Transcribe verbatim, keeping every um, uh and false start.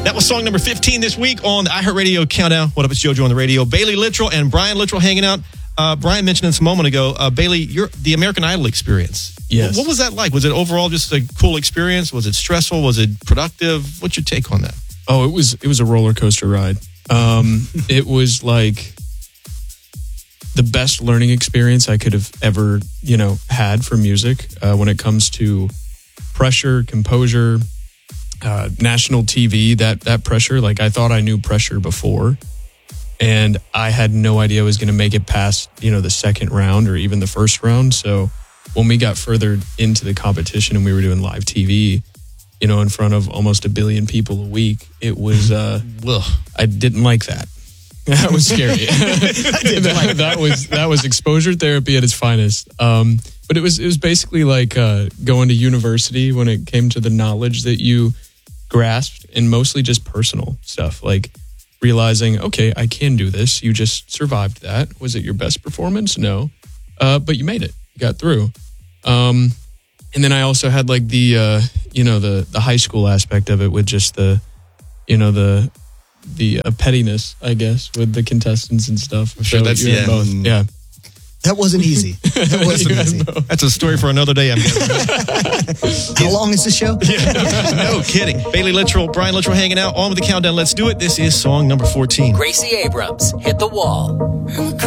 That was song number fifteen this week on the iHeartRadio Countdown. What up, it's JoJo on the radio. Bailey Littrell and Brian Littrell hanging out. Uh, Brian mentioned this a moment ago. Uh, Bailey, you're the American Idol experience. Yes. What was that like? Was it overall just a cool experience? Was it stressful? Was it productive? What's your take on that? Oh, it was it was a roller coaster ride. Um, it was like the best learning experience I could have ever, you know, had for music uh, when it comes to pressure, composure, uh, national T V, that that pressure. Like, I thought I knew pressure before, and I had no idea I was going to make it past, you know, the second round or even the first round. So when we got further into the competition and we were doing live T V, you know, in front of almost a billion people a week, it was, uh, I didn't like that. That was scary. that, that was that was exposure therapy at its finest. Um, but it was it was basically like uh, going to university when it came to the knowledge that you grasped, and mostly just personal stuff, like realizing, okay, I can do this. You just survived that. Was it your best performance? No, uh, but you made it. You got through. Um, and then I also had like the uh, you know the the high school aspect of it with just the you know the. the uh, pettiness, I guess, with the contestants and stuff. I'm sure So that's you had yeah. both. Yeah. That wasn't easy. That wasn't easy. That's a story for another day. I'm guessing. How long is the show? No kidding. Bailey Littrell, Brian Littrell hanging out on with the countdown. Let's do it. This is song number fourteen. Gracie Abrams, Hit the Wall.